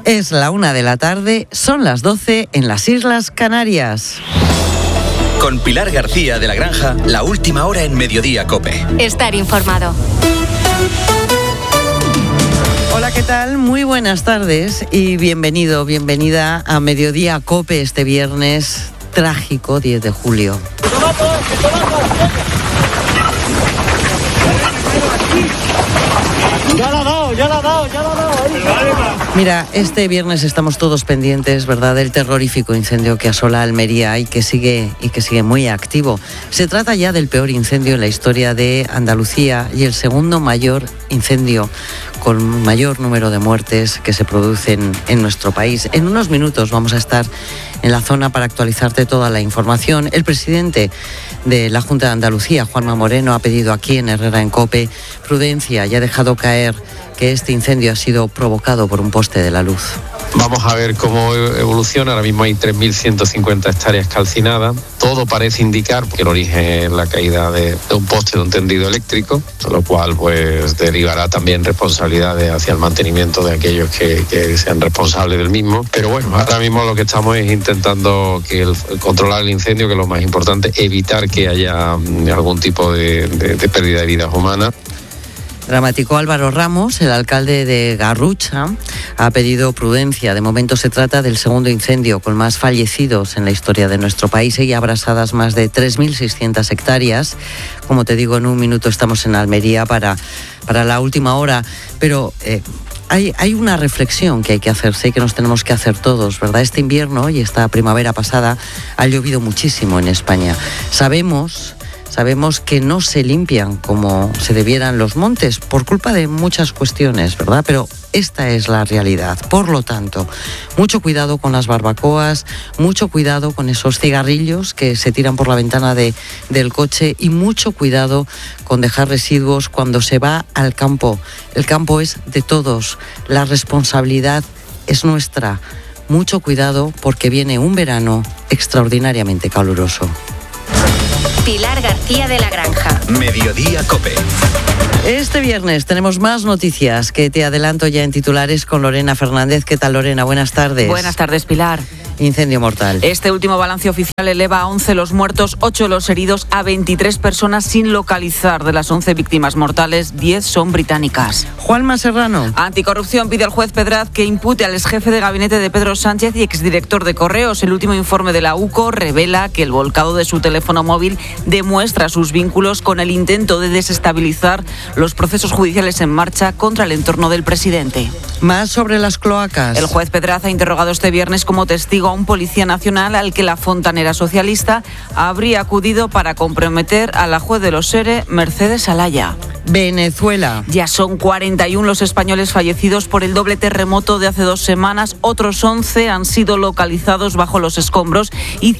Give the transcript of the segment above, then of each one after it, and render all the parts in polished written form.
Es la 1:00 p.m, son las 12 en las Islas Canarias. Con Pilar García de la Granja, la última hora en Mediodía COPE. Estar informado. Hola, ¿qué tal? Muy buenas tardes y bienvenida a Mediodía COPE este viernes trágico 10 de julio. Ya la ha dado. Mira, este viernes estamos todos pendientes, ¿verdad?, del terrorífico incendio que asola Almería y que sigue muy activo. Se trata ya del peor incendio en la historia de Andalucía y el segundo mayor incendio con mayor número de muertes que se producen en nuestro país. En unos minutos vamos a estar en la zona para actualizarte toda la información. El presidente de la Junta de Andalucía, Juanma Moreno, ha pedido aquí en Herrera en COPE prudencia y ha dejado caer que este incendio ha sido provocado por un poste de la luz. Vamos a ver cómo evoluciona. Ahora mismo hay 3.150 hectáreas calcinadas. Todo parece indicar que el origen es la caída de un poste de un tendido eléctrico, lo cual pues derivará también responsabilidades hacia el mantenimiento de aquellos que sean responsables del mismo. Pero bueno, ahora mismo lo que estamos es intentando controlar el incendio, que es lo más importante, evitar que haya algún tipo de pérdida de vidas humanas. Dramático. Álvaro Ramos, el alcalde de Garrucha, ha pedido prudencia. De momento se trata del segundo incendio con más fallecidos en la historia de nuestro país y abrasadas más de 3.600 hectáreas. Como te digo, en un minuto estamos en Almería para la última hora. Pero hay una reflexión que hay que hacerse y que nos tenemos que hacer todos, ¿verdad? Este invierno y esta primavera pasada ha llovido muchísimo en España. Sabemos que no se limpian como se debieran los montes por culpa de muchas cuestiones, ¿verdad? Pero esta es la realidad. Por lo tanto, mucho cuidado con las barbacoas, mucho cuidado con esos cigarrillos que se tiran por la ventana del coche y mucho cuidado con dejar residuos cuando se va al campo. El campo es de todos, la responsabilidad es nuestra. Mucho cuidado porque viene un verano extraordinariamente caluroso. Pilar García de la Granja. Mediodía COPE. Este viernes tenemos más noticias que te adelanto ya en titulares con Lorena Fernández. ¿Qué tal, Lorena? Buenas tardes. Buenas tardes, Pilar. Incendio mortal. Este último balance oficial eleva a 11 los muertos, 8 los heridos, a 23 personas sin localizar. De las 11 víctimas mortales, 10 son británicas. Juanma Serrano. Anticorrupción pide al juez Pedraz que impute al exjefe de gabinete de Pedro Sánchez y exdirector de Correos. El último informe de la UCO revela que el volcado de su teléfono móvil demuestra sus vínculos con el intento de desestabilizar los procesos judiciales en marcha contra el entorno del presidente. Más sobre las cloacas. El juez Pedraz ha interrogado este viernes como testigo a un policía nacional al que la fontanera socialista habría acudido para comprometer a la juez de los SERE, Mercedes Alaya. Venezuela. Ya son 41 los españoles fallecidos por el doble terremoto de hace 2 semanas. Otros 11 han sido localizados bajo los escombros y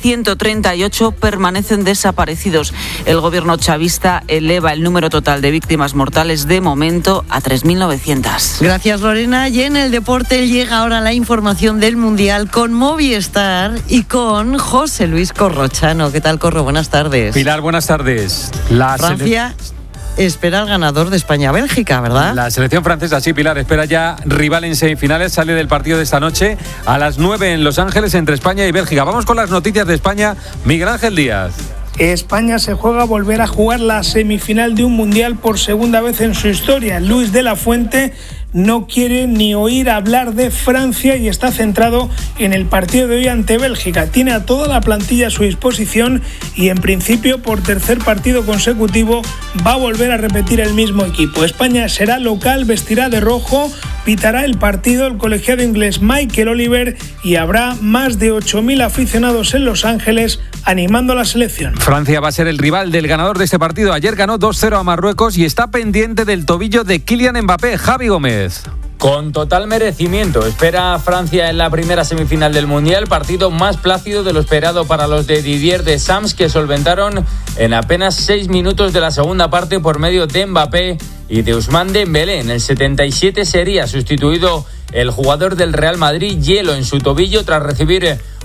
138 permanecen desaparecidos. El gobierno chavista eleva el número total de víctimas mortales de momento a 3.900. Gracias, Lorena. Y en el deporte llega ahora la información del Mundial con Movistar y con José Luis Corrochano. ¿Qué tal, Corro? Buenas tardes. Pilar, buenas tardes. Francia espera al ganador de España-Bélgica, ¿verdad? La selección francesa, sí, Pilar, espera ya rival en semifinales. Sale del partido de esta noche a las 9 en Los Ángeles entre España y Bélgica. Vamos con las noticias de España. Miguel Ángel Díaz. España se juega a volver a jugar la semifinal de un mundial por segunda vez en su historia. Luis de la Fuente no quiere ni oír hablar de Francia y está centrado en el partido de hoy ante Bélgica. Tiene a toda la plantilla a su disposición y en principio por tercer partido consecutivo va a volver a repetir el mismo equipo. España será local, vestirá de rojo, pitará el partido el colegiado inglés Michael Oliver y habrá más de 8.000 aficionados en Los Ángeles animando a la selección. Francia va a ser el rival del ganador de este partido. Ayer ganó 2-0 a Marruecos y está pendiente del tobillo de Kylian Mbappé. Javi Gómez. Con total merecimiento, espera a Francia en la primera semifinal del Mundial, partido más plácido de lo esperado para los de Didier Deschamps, que solventaron en apenas 6 minutos de la segunda parte por medio de Mbappé y de Ousmane Dembélé. En el 77 sería sustituido el jugador del Real Madrid, hielo en su tobillo tras recibir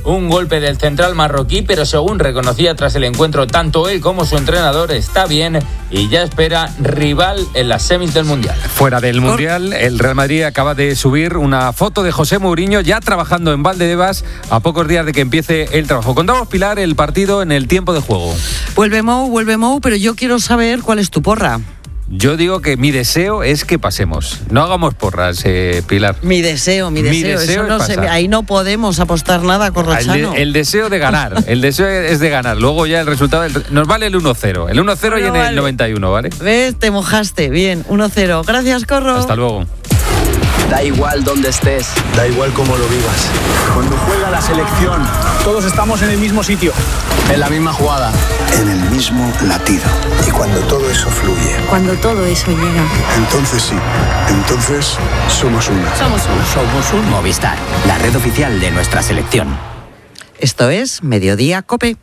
un golpe del central marroquí, pero según reconocía tras el encuentro tanto él como su entrenador, está bien y ya espera rival en las semis del Mundial. Fuera del Mundial, el Real Madrid acaba de subir una foto de José Mourinho ya trabajando en Valdebebas a pocos días de que empiece el trabajo. Contamos, Pilar, el partido en el tiempo de juego. Vuelve Mou, pero yo quiero saber cuál es tu porra. Yo digo que mi deseo es que pasemos. No hagamos porras, Pilar. Mi deseo. Eso no ahí no podemos apostar nada, Corrochano. El deseo de ganar. El deseo es de ganar. Luego ya el resultado nos vale el 1-0. El 1-0 bueno, y en el 91, ¿vale? ¿Ves? Te mojaste. Bien, 1-0. Gracias, Corro. Hasta luego. Da igual dónde estés, da igual cómo lo vivas. Cuando juega la selección, todos estamos en el mismo sitio, en la misma jugada, en el mismo latido. Y cuando todo eso fluye, cuando todo eso llega, entonces sí, entonces somos uno. Somos un Movistar, la red oficial de nuestra selección. Esto es Mediodía COPE.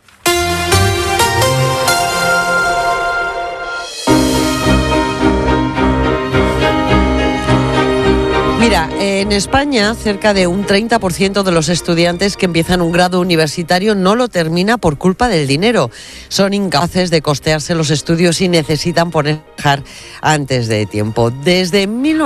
Mira, en España cerca de un 30% de los estudiantes que empiezan un grado universitario no lo termina por culpa del dinero. Son incapaces de costearse los estudios y necesitan poner antes de tiempo. Desde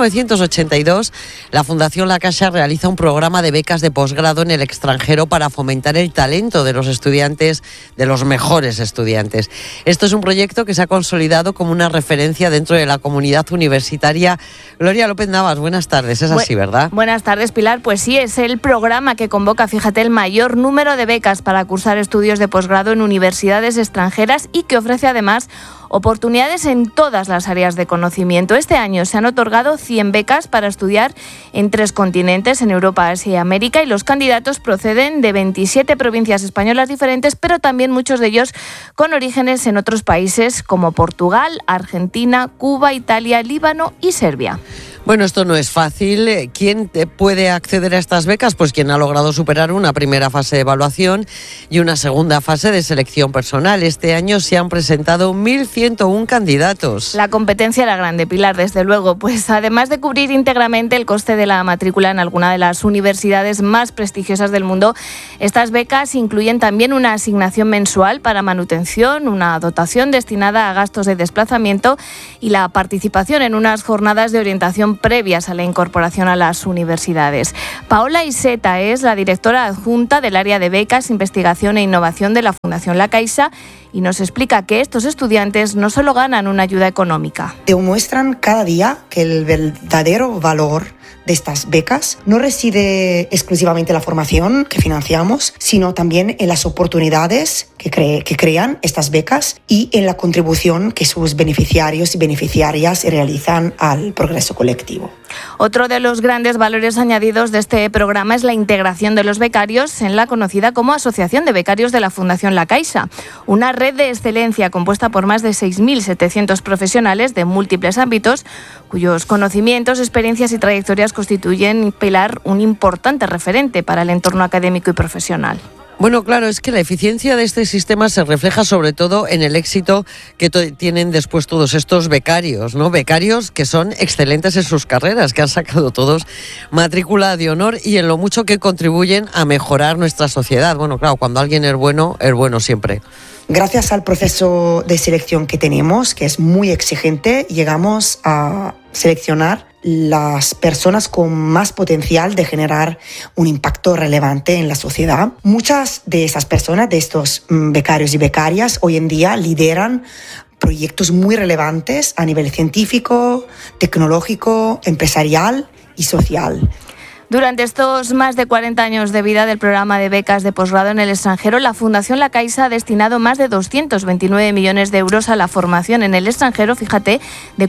1982, la Fundación La Caixa realiza un programa de becas de posgrado en el extranjero para fomentar el talento de los estudiantes, de los mejores estudiantes. Esto es un proyecto que se ha consolidado como una referencia dentro de la comunidad universitaria. Gloria López Navas, buenas tardes. Es así, ¿verdad? Buenas tardes, Pilar. Pues sí, es el programa que convoca, fíjate, el mayor número de becas para cursar estudios de posgrado en universidades extranjeras y que ofrece además oportunidades en todas las áreas de conocimiento. Este año se han otorgado 100 becas para estudiar en 3 continentes, en Europa, Asia y América, y los candidatos proceden de 27 provincias españolas diferentes, pero también muchos de ellos con orígenes en otros países como Portugal, Argentina, Cuba, Italia, Líbano y Serbia. Bueno, esto no es fácil. ¿Quién puede acceder a estas becas? Pues quien ha logrado superar una primera fase de evaluación y una segunda fase de selección personal. Este año se han presentado 1.101 candidatos. La competencia era grande, Pilar, desde luego. Pues además de cubrir íntegramente el coste de la matrícula en alguna de las universidades más prestigiosas del mundo, estas becas incluyen también una asignación mensual para manutención, una dotación destinada a gastos de desplazamiento y la participación en unas jornadas de orientación previas a la incorporación a las universidades. Paola Iseta es la directora adjunta del área de becas, investigación e innovación de la Fundación La Caixa y nos explica que estos estudiantes no solo ganan una ayuda económica. Demuestran cada día que el verdadero valor de estas becas no reside exclusivamente en la formación que financiamos, sino también en las oportunidades que crean estas becas y en la contribución que sus beneficiarios y beneficiarias realizan al progreso colectivo. Otro de los grandes valores añadidos de este programa es la integración de los becarios en la conocida como Asociación de Becarios de la Fundación La Caixa, una red de excelencia compuesta por más de 6.700 profesionales de múltiples ámbitos, cuyos conocimientos, experiencias y trayectorias constituyen, Pilar, un importante referente para el entorno académico y profesional. Bueno, claro, es que la eficiencia de este sistema se refleja sobre todo en el éxito que tienen después todos estos becarios, ¿no? Becarios que son excelentes en sus carreras, que han sacado todos matrícula de honor y en lo mucho que contribuyen a mejorar nuestra sociedad. Bueno, claro, cuando alguien es bueno siempre. Gracias al proceso de selección que tenemos, que es muy exigente, llegamos a seleccionar las personas con más potencial de generar un impacto relevante en la sociedad. Muchas de esas personas, de estos becarios y becarias, hoy en día lideran proyectos muy relevantes a nivel científico, tecnológico, empresarial y social. Durante estos más de 40 años de vida del programa de becas de posgrado en el extranjero, la Fundación La Caixa ha destinado más de 229 millones de euros a la formación en el extranjero, fíjate, de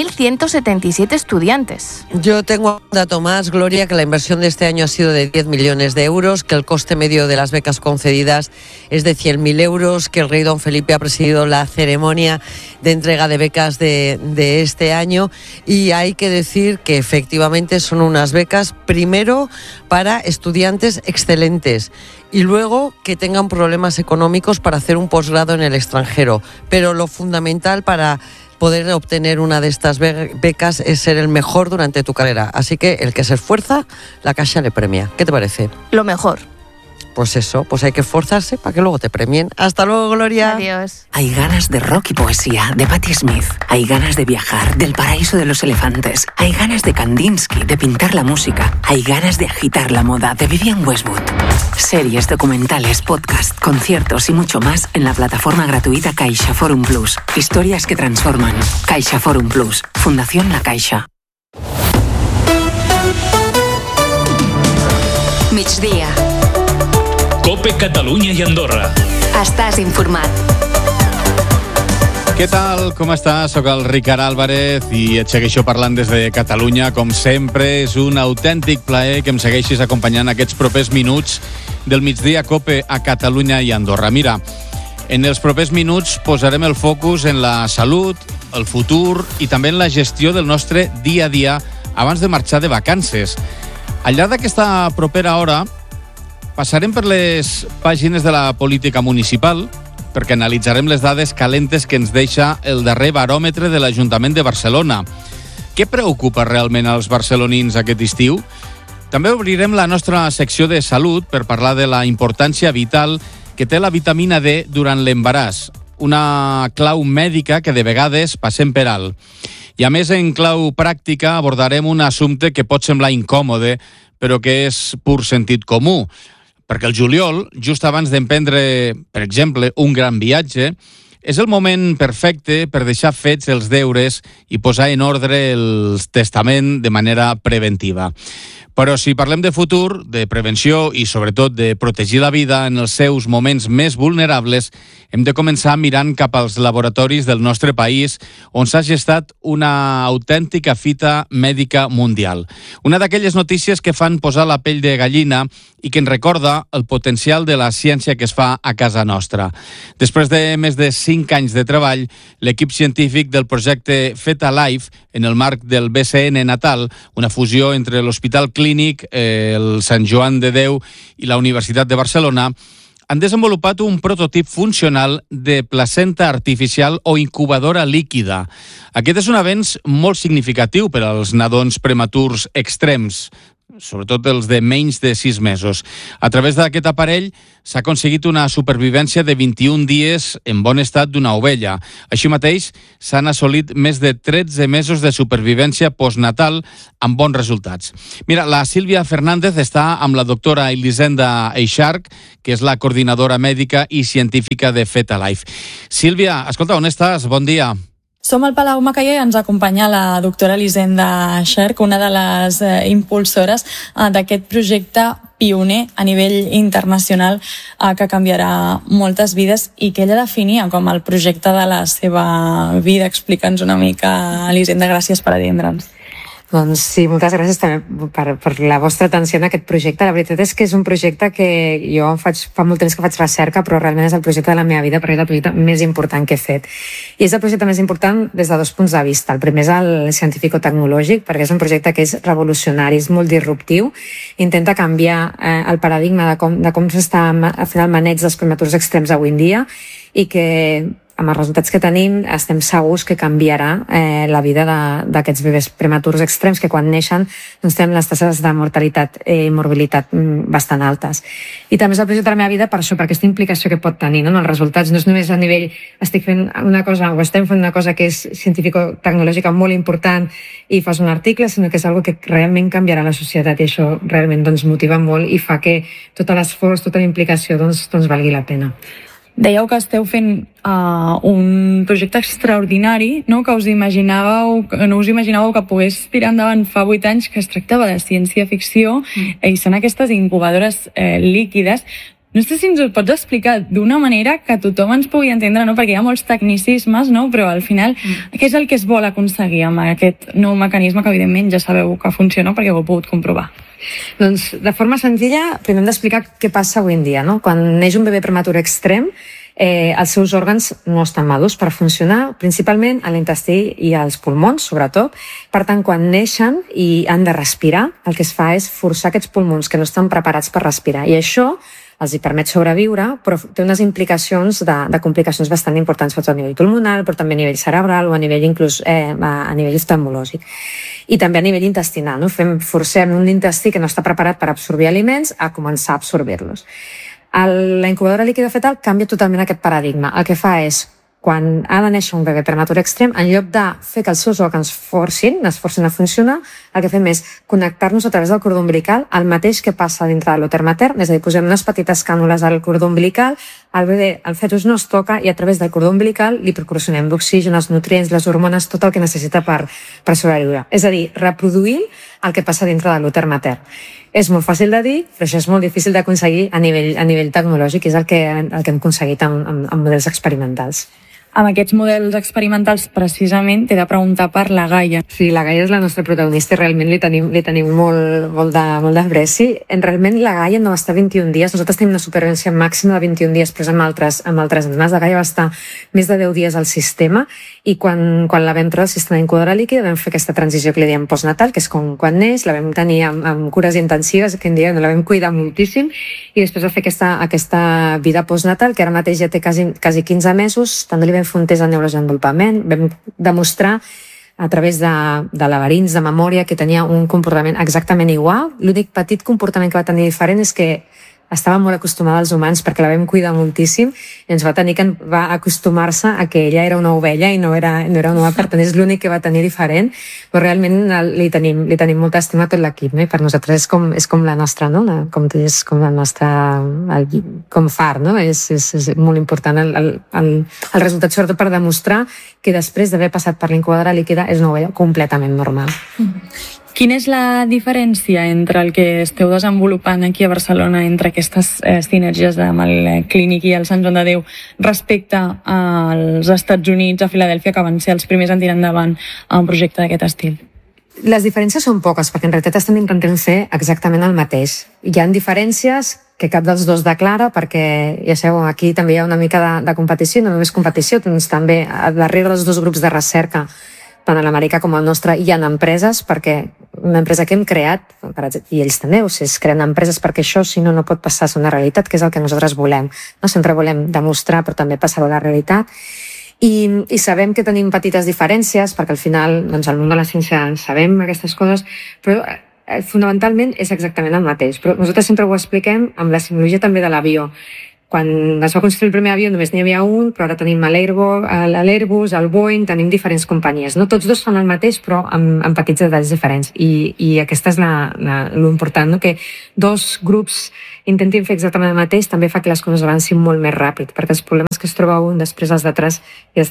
4.177 estudiantes. Yo tengo un dato más, Gloria, que la inversión de este año ha sido de 10 millones de euros, que el coste medio de las becas concedidas es de 100.000 euros, que el rey don Felipe ha presidido la ceremonia de entrega de becas de este año y hay que decir que efectivamente son unas becas primero para estudiantes excelentes y luego que tengan problemas económicos para hacer un posgrado en el extranjero. Pero lo fundamental para poder obtener una de estas becas es ser el mejor durante tu carrera. Así que el que se esfuerza, la Caixa le premia. ¿Qué te parece? Lo mejor. pues eso, pues hay que esforzarse para que luego te premien. Hasta luego, Gloria. Adiós. Hay ganas de rock y poesía de Patti Smith. Hay ganas de viajar, del paraíso de los elefantes. Hay ganas de Kandinsky, de pintar la música. Hay ganas de agitar la moda, de Vivienne Westwood. Series, documentales, podcast, conciertos y mucho más en la plataforma gratuita Caixa Forum Plus. Historias que transforman. Caixa Forum Plus. Fundación La Caixa. Migdia. COPE Catalunya i Andorra. Estàs informat. Què tal? Com estàs? Soc el Ricard Álvarez i et segueixo parlant des de Catalunya. Com sempre, és un autèntic plaer que em segueixis acompanyant aquests propers minuts del migdia COPE a Catalunya i Andorra. Mira, en els propers minuts posarem el focus en la salut, el futur i també en la gestió del nostre dia a dia abans de marxar de vacances. Al llarg d'aquesta propera hora passarem per les pàgines de la política municipal perquè analitzarem les dades calentes que ens deixa el darrer baròmetre de l'Ajuntament de Barcelona. Què preocupa realment als barcelonins aquest estiu? També obrirem la nostra secció de salut per parlar de la importància vital que té la vitamina D durant l'embaràs, una clau mèdica que de vegades passem per alt. I a més, en clau pràctica, abordarem un assumpte que pot semblar incòmode, però que és pur sentit comú. Perquè el juliol, just abans d'emprendre, per exemple, un gran viatge, és el moment perfecte per deixar fets els deures i posar en ordre el testament de manera preventiva. Però si parlem de futur, de prevenció i sobretot de protegir la vida en els seus moments més vulnerables, hem de començar mirant cap als laboratoris del nostre país on s'ha gestat una autèntica fita mèdica mundial. Una d'aquelles notícies que fan posar la pell de gallina i que ens recorda el potencial de la ciència que es fa a casa nostra. Després de més de 5 anys de treball, l'equip científic del projecte FETALIFE, en el marc del BCN Natal, una fusió entre l'Hospital Clínic, el Sant Joan de Déu i la Universitat de Barcelona, han desenvolupat un prototip funcional de placenta artificial o incubadora líquida. Aquest és un avenç molt significatiu per als nadons prematurs extrems, sobretot els de menys de 6 mesos. A través d'aquest aparell s'ha aconseguit una supervivència de 21 dies en bon estat d'una ovella. Així mateix, s'han assolit més de 13 mesos de supervivència postnatal amb bons resultats. Mira, la Sílvia Fernández està amb la doctora Elisenda Eixarch, que és la coordinadora mèdica i científica de FETALIFE. Sílvia, escolta, on estàs? Bon dia. Som al Palau Macaia i ens acompanya la doctora Elisenda Eixarch, una de les impulsores d'aquest projecte pioner a nivell internacional que canviarà moltes vides i que ella definia com el projecte de la seva vida. Explica'ns una mica, Elisenda, gràcies per atendre'ns. Doncs sí, moltes gràcies també per la vostra atenció en aquest projecte. La veritat és que és un projecte que jo fa molt temps que faig recerca, però realment és el projecte de la meva vida perquè és el projecte més important que he fet. I és el projecte més important des de 2 punts de vista. El primer és el científico-tecnològic, perquè és un projecte que és revolucionari, és molt disruptiu, intenta canviar el paradigma de com s'està fent el maneig dels prematurs extrems avui en dia i que amb els resultats que tenim estem segurs que canviarà la vida d'aquests bebès prematurs extrems que quan neixen doncs tenen les tasses de mortalitat i morbilitat bastant altes. I també és el projecte de la meva vida per això, per aquesta implicació que pot tenir, no? Els resultats no és només a nivell estic fent una cosa o estem fent una cosa que és científico-tecnològica molt important i fas un article, sinó que és una que realment canviarà la societat i això realment doncs, motiva molt i fa que tot l'esforç, tota la implicació doncs valgui la pena. Dèieu que esteu fent un projecte extraordinari, no? Que no us imaginàveu que pogués tirar endavant fa 8 anys, que es tractava de ciència-ficció i són aquestes incubadores líquides. No sé si ens ho pots explicar d'una manera que tothom ens pugui entendre, no? Perquè hi ha molts tecnicismes, no? Però al final, què és el que es vol aconseguir amb aquest nou mecanisme que evidentment ja sabeu que funciona perquè ho heu pogut comprovar? Doncs de forma senzilla, primer hem d'explicar què passa avui en dia, no? Quan neix un bebè prematur extrem, els seus òrgans no estan madurs per funcionar, principalment a l'intestí i als pulmons, sobretot. Per tant, quan neixen i han de respirar, el que es fa és forçar aquests pulmons que no estan preparats per respirar. I això els hi permet sobreviure, però té unes implicacions de complicacions bastant importants a nivell pulmonar, però també a nivell cerebral o a nivell inclús a nivell oftalmològic. I també a nivell intestinal, no? Forcem un intestí que no està preparat per absorbir aliments a començar a absorbir-los. La incubadora líquida fetal canvia totalment aquest paradigma. El que fa és, quan ha de néixer un bebè prematur extrem, en lloc de fer que els seus òrgans es forcin a funcionar, el que fem és connectar-nos a través del cordó umbilical, el mateix que passa dintre de l'úter matern, és a dir, posem unes petites cànules al cordó umbilical, el bebè, el fetus no es toca i a través del cordó umbilical li proporcionem l'oxigen, els nutrients, les hormones, tot el que necessita per sobreviure. És a dir, reproduir el que passa dintre de l'úter matern. És molt fàcil de dir, però això és molt difícil d'aconseguir a nivell tecnològic, és el que hem aconseguit amb models experimentals. Amb aquests models experimentals, precisament, t'he de preguntar per la Gaia. Sí, la Gaia és la nostra protagonista i realment li tenim molt d'apreci. Realment la Gaia no va estar 21 dies, nosaltres tenim una supervivència màxima de 21 dies, però amb altres animals. La Gaia va estar més de 10 dies al sistema i quan la vam treure al sistema d'incubadora líquida vam fer aquesta transició que li diem postnatal, que és quan neix, la vam tenir amb cures intensives, que en dia la vam cuidar moltíssim, i després va fer aquesta vida postnatal, que ara mateix ja té quasi 15 mesos, també li vam fer un test de neurodesenvolupament, vam demostrar a través de laberints de memòria que tenia un comportament exactament igual. L'únic petit comportament que va tenir diferent és que estava molt acostumada als humans perquè la vam cuidar moltíssim i ens va acostumar-se a que ella era una ovella i no era un home, per tant és l'únic que va tenir diferent, però realment li tenim molta estima a tot l'equip, no? I per nosaltres és com la nostra, no? És com la nostra com far, no? És molt important el resultat, sobretot per demostrar que després d'haver passat per l'incubadora líquida és una ovella completament normal. Quina és la diferència entre el que esteu desenvolupant aquí a Barcelona, entre aquestes sinergies amb el Clínic i el Sant Joan de Déu, respecte als Estats Units, a Filadèlfia, que van ser els primers en tirar endavant un projecte d'aquest estil? Les diferències són poques, perquè en realitat estem intentant fer exactament el mateix. Hi ha diferències que cap dels dos declara, perquè, ja sabeu, aquí també hi ha una mica de competició, no només competició, doncs també darrere dels dos grups de recerca, tant a l'americà com al nostre, hi ha empreses, perquè una empresa que hem creat, i ells també, es creen empreses perquè això, si no, no pot passar a ser una realitat, que és el que nosaltres volem. No? Sempre volem demostrar, però també passar-ho a la realitat. I sabem que tenim petites diferències, perquè al final, doncs, al món de la ciència sabem aquestes coses, però fonamentalment és exactament el mateix. Però nosaltres sempre ho expliquem amb la simbologia també de l'avió. Quan es va construir el primer avió només n'hi havia un, però ara tenim l'Airbus, el Boeing, tenim diferents companyies. No tots dos fan el mateix, però amb petits detalls diferents. I aquesta és l'important, no? Que dos grups intentin fer exactament el mateix també fa que les coses avancin molt més ràpid, perquè els problemes que es troba un, després els d'altres ja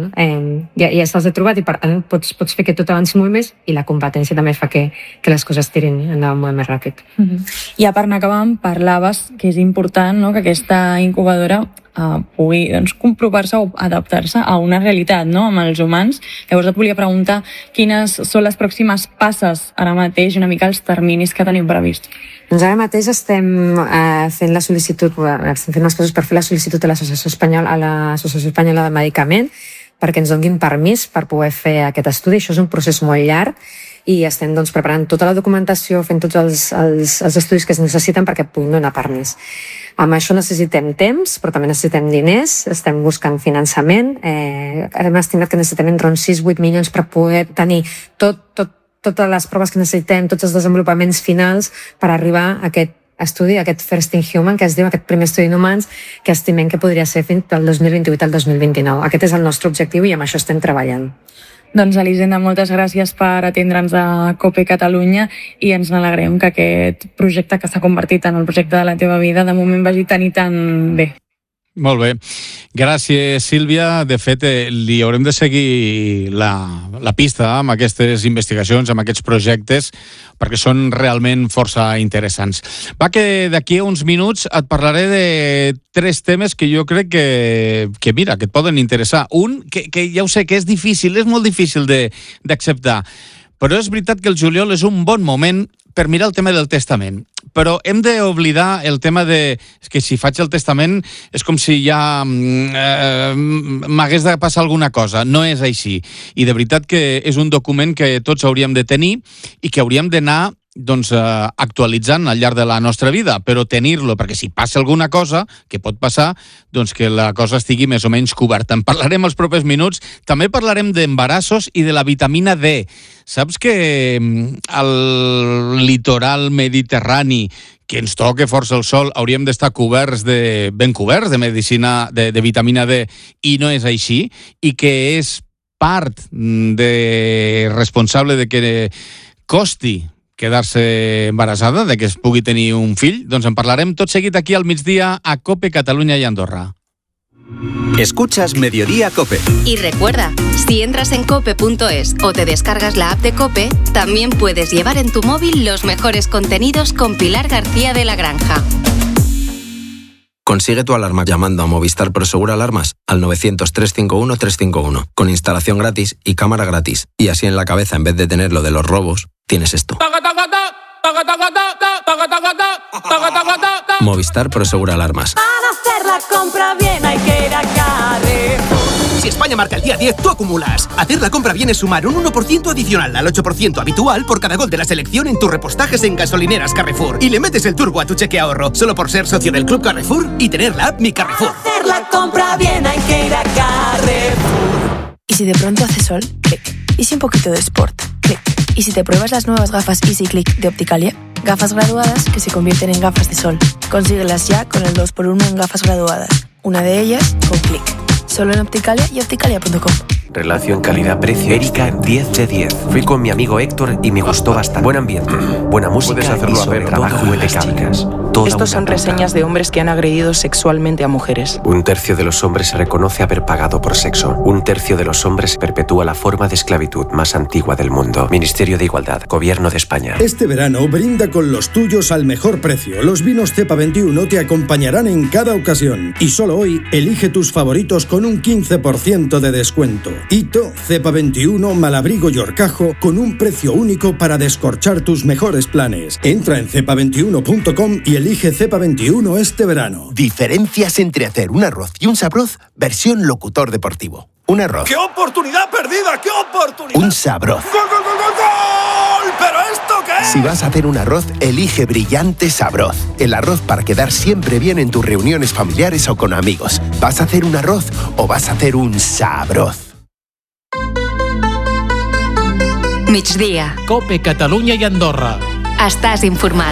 se'ls ha trobat i per tant pots fer que tot avanci molt més i la competència també fa que les coses tirin endavant molt més ràpid. Ja per anar acabant, parlaves que és important, no?, que aquesta incubadora pugui comprovar-se o adaptar-se a una realitat, no?, amb els humans. Llavors et volia preguntar quines són les pròximes passes ara mateix, una mica els terminis que tenim previst. Doncs ara mateix estem fent la sol·licitud, estem fent les coses per fer la sol·licitud a l'Associació Espanyola de Medicament perquè ens donin permís per poder fer aquest estudi. Això és un procés molt llarg i estem preparant tota la documentació, fent tots els estudis que es necessiten perquè puguin donar permís. Amb això necessitem temps, però també necessitem diners, estem buscant finançament, hem estimat que necessitem entre uns 6-8 milions per poder tenir totes les proves que necessitem, tots els desenvolupaments finals per arribar a aquest estudi, aquest First in Human, que es diu, aquest primer estudi en humans, que estimem que podria ser fins al 2028 al 2029. Aquest és el nostre objectiu i amb això estem treballant. Doncs, Elisenda, moltes gràcies per atendre'ns a COPE Catalunya i ens n'alegrem que aquest projecte que s'ha convertit en el projecte de la teva vida de moment vagi tan i tan bé. Molt bé. Gràcies, Sílvia. De fet, li haurem de seguir la pista amb aquestes investigacions, amb aquests projectes, perquè són realment força interessants. Va, que d'aquí a uns minuts et parlaré de 3 temes que jo crec que mira, que et poden interessar. Un, que ja ho sé, que és difícil, és molt difícil d'acceptar, però és veritat que el juliol és un bon moment per mirar el tema del testament. Però hem d'oblidar el tema que si faig el testament és com si ja m'hagués de passar alguna cosa. No és així. I de veritat que és un document que tots hauríem de tenir i que hauríem d'anar actualitzant al llarg de la nostra vida, però tenir-lo, perquè si passa alguna cosa, que pot passar, doncs que la cosa estigui més o menys coberta. En parlarem els propers minuts. També parlarem d'embarassos i de la vitamina D. Saps que el litoral mediterrani, que ens toca força el sol, hauríem d'estar ben coberts de medicina, de vitamina D, i no és així, i que és part responsable de que costi quedar-se embarassada, de que es pugui tenir un fill, doncs en parlarem tot seguit aquí al migdia a COPE Catalunya i Andorra. Escuchas Mediodía COPE. Y recuerda, si entras en cope.es o te descargas la app de COPE, también puedes llevar en tu móvil los mejores contenidos con Pilar García de la Granja. Consigue tu alarma llamando a Movistar Prosegur Alarmas al 900-351-351, con instalación gratis y cámara gratis. Y así en la cabeza, en vez de tener lo de los robos, tienes esto. Movistar Prosegur Alarmas. Para hacer la compra bien hay que ir a Carrefour. Si España marca el día 10, tú acumulas. Hacer la compra bien es sumar un 1% adicional al 8% habitual por cada gol de la selección en tus repostajes en gasolineras Carrefour. Y le metes el turbo a tu cheque ahorro, solo por ser socio del Club Carrefour y tener la app Mi Carrefour. Para hacer la compra bien hay que ir a Carrefour. ¿Y si de pronto hace sol? Clic. ¿Y si un poquito de sport? Clic. ¿Y si te pruebas las nuevas gafas Easy Click de Opticalia? Gafas graduadas que se convierten en gafas de sol. Consíguelas ya con el 2x1 en gafas graduadas. Una de ellas con Clic. Solo en Opticalia y opticalia.com. Relación calidad-precio. Erika, 10 de 10. Fui con mi amigo Héctor y me gustó bastante. Buen ambiente, buena música y sobre todo impecable. Estos son reseñas de hombres que han agredido sexualmente a mujeres. 1/3 de los hombres reconoce haber pagado por sexo. 1/3 de los hombres perpetúa la forma de esclavitud más antigua del mundo. Ministerio de Igualdad, Gobierno de España. Este verano brinda con los tuyos al mejor precio. Los vinos Cepa 21 te acompañarán en cada ocasión. Y solo hoy, elige tus favoritos con un 15% de descuento. Hito, Cepa 21, Malabrigo y Horcajo con un precio único para descorchar tus mejores planes. Entra en cepa21.com y elige Cepa 21 este verano. Diferencias entre hacer un arroz y un sabroz, versión locutor deportivo. Un arroz. ¡Qué oportunidad perdida! ¡Qué oportunidad! Un sabroz. ¡Gol, gol, gol, gol, gol! ¿Pero esto qué es? Si vas a hacer un arroz, elige Brillante Sabroz. El arroz para quedar siempre bien en tus reuniones familiares o con amigos. ¿Vas a hacer un arroz o vas a hacer un sabroz? Migdia. COPE Catalunya i Andorra. Estàs informat.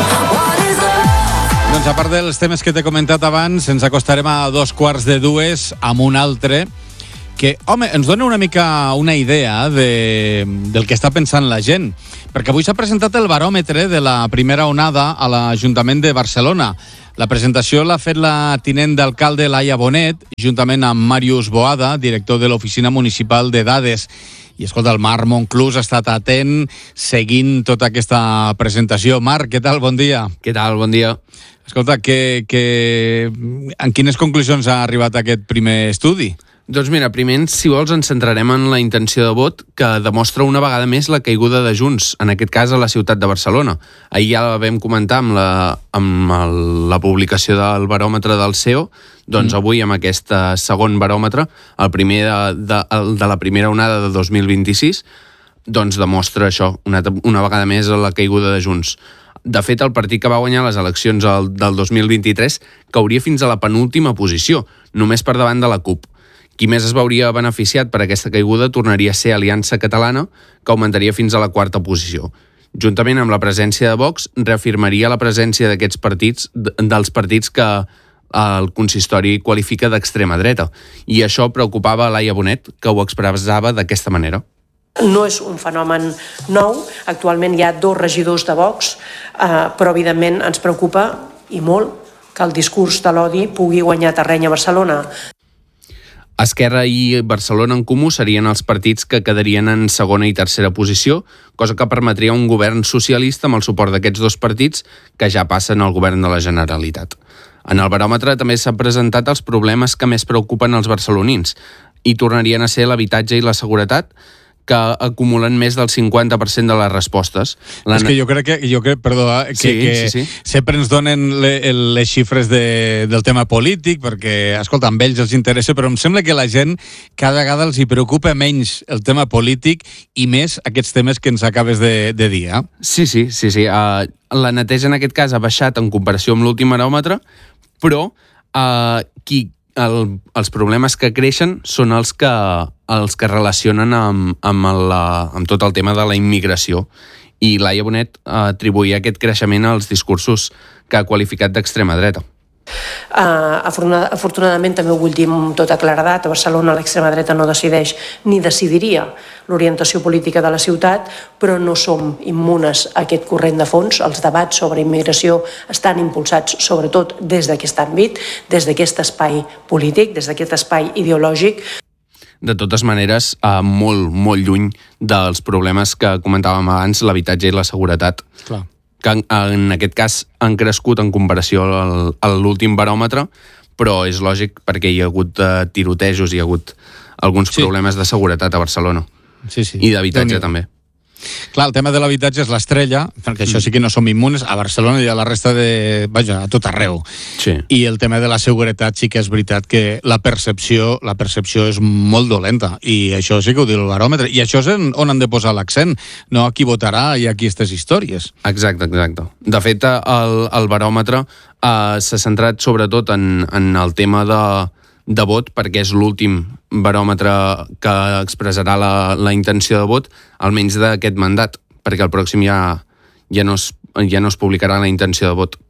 Doncs a part dels temes que t'he comentat abans, ens acostarem a 2:15 amb un altre que, home, ens dona una mica una idea del que està pensant la gent. Perquè avui s'ha presentat el baròmetre de la primera onada a l'Ajuntament de Barcelona. La presentació l'ha fet la tinent d'alcalde Laia Bonet, juntament amb Màrius Boada, director de l'Oficina Municipal de Dades. I escolta, el Marc Monclús ha estat atent seguint tota aquesta presentació. Marc, què tal? Bon dia. Què tal? Bon dia. Escolta, en quines conclusions ha arribat aquest primer estudi? Doncs mira, primer, si vols, ens centrarem en la intenció de vot que demostra una vegada més la caiguda de Junts, en aquest cas a la ciutat de Barcelona. Ahir ja la vam comentar amb la publicació del baròmetre del CEO, doncs avui amb aquest segon baròmetre, el primer de la primera onada de 2026, doncs demostra això, una vegada més la caiguda de Junts. De fet, el partit que va guanyar les eleccions del 2023 cauria fins a la penúltima posició, només per davant de la CUP. Qui més es veuria beneficiat per aquesta caiguda tornaria a ser Aliança Catalana, que augmentaria fins a la quarta posició. Juntament amb la presència de Vox, reafirmaria la presència d'aquests partits, dels partits que el consistori qualifica d'extrema dreta. I això preocupava a Laia Bonet, que ho expressava d'aquesta manera. No és un fenomen nou. Actualment hi ha 2 regidors de Vox, però evidentment ens preocupa i molt que el discurs de l'odi pugui guanyar terreny a Barcelona. Esquerra i Barcelona en Comú serien els partits que quedarien en segona i tercera posició, cosa que permetria un govern socialista amb el suport d'aquests 2 partits que ja passen al govern de la Generalitat. En el baròmetre també s'han presentat els problemes que més preocupen els barcelonins i tornarien a ser l'habitatge i la seguretat, que acumulen més del 50% de les respostes. És que jo crec que sempre ens donen les xifres del tema polític, perquè, escolta, amb ells els interessa, però em sembla que la gent cada vegada els hi preocupa menys el tema polític i més aquests temes que ens acabes de dir. Sí. La neteja en aquest cas ha baixat en comparació amb l'últim baròmetre, però els problemes que creixen són els que relacionen amb tot el tema de la immigració. I Laia Bonet atribuïa aquest creixement als discursos que ha qualificat d'extrema dreta. Afortunadament, també ho vull dir amb tota claredat, a Barcelona l'extrema dreta no decideix ni decidiria l'orientació política de la ciutat, però no som immunes a aquest corrent de fons. Els debats sobre immigració estan impulsats sobretot des d'aquest àmbit, des d'aquest espai polític, des d'aquest espai ideològic. De totes maneres, molt lluny dels problemes que comentàvem abans, l'habitatge i la seguretat. Clar. Que en aquest cas han crescut en comparació a l'últim baròmetre, però és lògic perquè hi ha hagut tirotejos, hi ha hagut alguns problemes de seguretat a Barcelona. Sí. I d'habitatge també. Clar, el tema de l'habitatge és l'estrella, perquè això sí que no som immunes, a Barcelona i a la resta de... Vaja, a tot arreu. Sí. I el tema de la seguretat sí que és veritat que la percepció és molt dolenta, i això sí que ho diu el baròmetre, i això és on han de posar l'accent, no a qui votarà i a qui aquestes històries. Exacte. De fet, el baròmetre s'ha centrat sobretot en el tema de vot, perquè és l'últim baròmetre que expressarà la intenció de vot, almenys d'aquest mandat, perquè el pròxim ja no es publicarà la intenció de vot.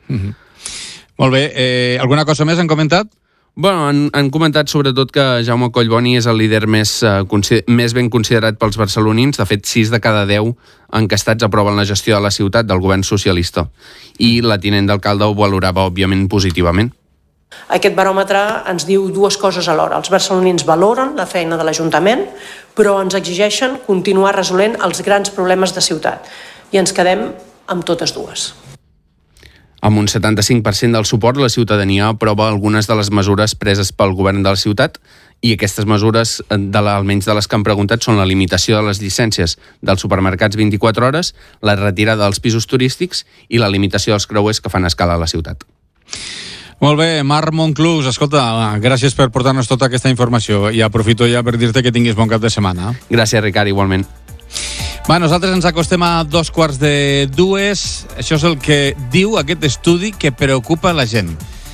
Molt bé. Alguna cosa més han comentat? Bueno, han comentat sobretot que Jaume Collboni és el líder més ben considerat pels barcelonins. De fet, 6 de cada 10 encastats aproven la gestió de la ciutat del govern socialista. I la tinent d'alcalde ho valorava, òbviament, positivament. Aquest baròmetre ens diu dues coses alhora. Els barcelonins valoren la feina de l'Ajuntament, però ens exigeixen continuar resolent els grans problemes de ciutat. I ens quedem amb totes dues. Amb un 75% del suport, la ciutadania aprova algunes de les mesures preses pel govern de la ciutat, i aquestes mesures, almenys de les que han preguntat, són la limitació de les llicències dels supermercats 24 hores, la retirada dels pisos turístics i la limitació dels creuers que fan escala a la ciutat. Molt bé, Marc Monclús, escolta, gràcies per portar-nos tota aquesta informació i aprofito ja per dir-te que tinguis bon cap de setmana. Gràcies, Ricard, igualment. Va, nosaltres ens acostem a 2:45. Això és el que diu aquest estudi que preocupa la gent.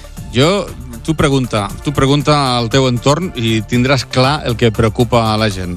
Tu pregunta al teu entorn i tindràs clar el que preocupa a la gent.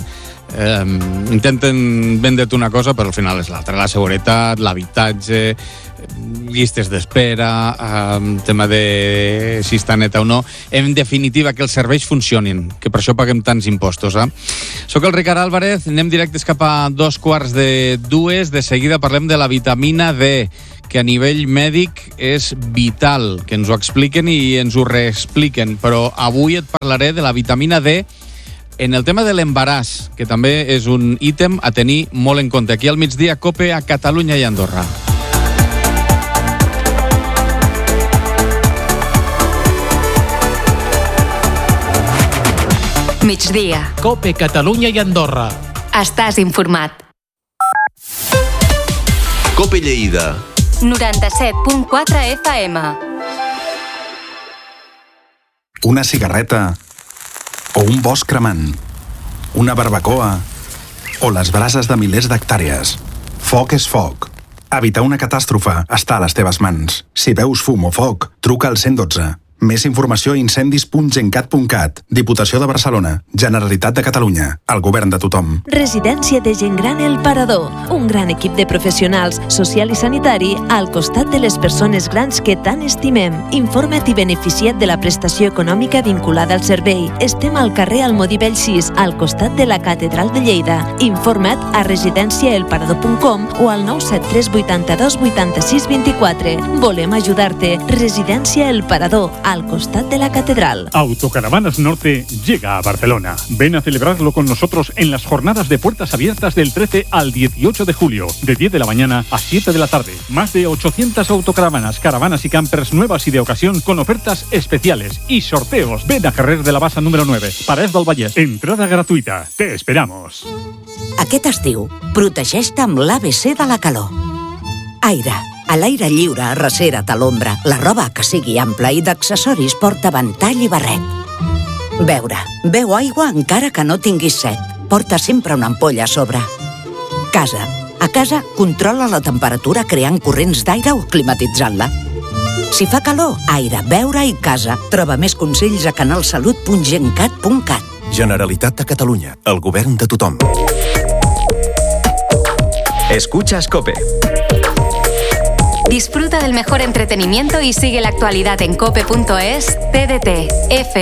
Intenten vendre-te una cosa, però al final és l'altra. La seguretat, l'habitatge, llistes d'espera, tema de si està neta o no. En definitiva, que els serveis funcionin, que per això paguem tants impostos. Soc el Ricard Álvarez, anem directes cap a 2:45. De seguida parlem de la vitamina D, que a nivell mèdic és vital, que ens ho expliquen i ens ho reexpliquen. Però avui et parlaré de la vitamina D en el tema de l'embaràs, que també és un ítem a tenir molt en compte. Aquí al migdia, COPE a Catalunya i Andorra. Migdia. COPE Catalunya i Andorra. Estàs informat. COPE Lleida. 97.4 FM. Una cigarreta o un bosc cremant, una barbacoa o les brases de milers d'hectàrees. Foc és foc. Evitar una catàstrofe està a les teves mans. Si veus fum o foc, truca al 112. Més informació a incendis.gencat.cat. Diputació de Barcelona. Generalitat de Catalunya. El govern de tothom. Residència de gent gran El Parador. Un gran equip de professionals, social i sanitari, al costat de les persones grans que tant estimem. Informa't i beneficia't de la prestació econòmica vinculada al servei. Estem al carrer Almodívell 6, al costat de la Catedral de Lleida. Informa't a residenciaelparador.com o al 973 82 86 24. Volem ajudar-te. Residència El Parador, al costat de la catedral. Autocaravanas Norte llega a Barcelona. Ven a celebrarlo con nosotros en las jornadas de puertas abiertas del 13 al 18 de julio, de 10 de la mañana a 7 de la tarde. Más de 800 autocaravanas, caravanas y campers nuevas y de ocasión con ofertas especiales y sorteos. Ven a Carrer de la Bassa número 9, Parés del Vallès. Entrada gratuïta. Te esperamos. Aquest estiu, protegeix-te amb l'ABC de la calor. Aire. A l'aire lliure, arrecera't a l'ombra. La roba que sigui ampla i d'accessoris porta ventall i barret. Beure. Beu aigua encara que no tinguis set. Porta sempre una ampolla a sobre. Casa. A casa, controla la temperatura creant corrents d'aire o climatitzant-la. Si fa calor, aire, beure i casa. Troba més consells a canalsalut.gencat.cat. Generalitat de Catalunya. El govern de tothom. Escuchas COPE. Disfruta del mejor entretenimiento y sigue la actualidad en cope.es, TDT, FM.